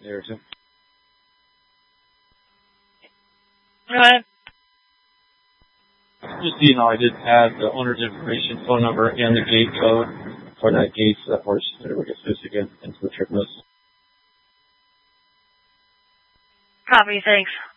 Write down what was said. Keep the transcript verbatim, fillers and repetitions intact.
day or two. Go ahead. Just so you know, I did add the owner's information, phone number, and the gate code for that gate so that horse never gets loose again into the trip list. Copy, thanks.